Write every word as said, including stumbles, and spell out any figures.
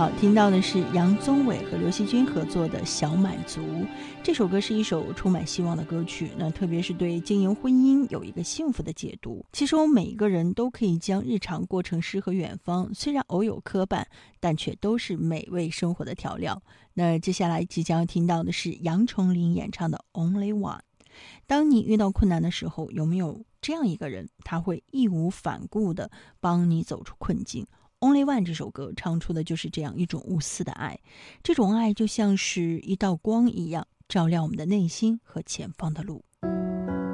好，听到的是杨宗纬和刘惜君合作的《小满足》。这首歌是一首充满希望的歌曲，那特别是对经营婚姻有一个幸福的解读。其实我们每一个人都可以将日常过成诗和远方，虽然偶有磕绊，但却都是美味生活的调料。那接下来即将要听到的是杨丞琳演唱的 Only One。 当你遇到困难的时候，有没有这样一个人，他会义无反顾地帮你走出困境？Only One 这首歌唱出的就是这样一种无私的爱，这种爱就像是一道光一样，照亮我们的内心和前方的路。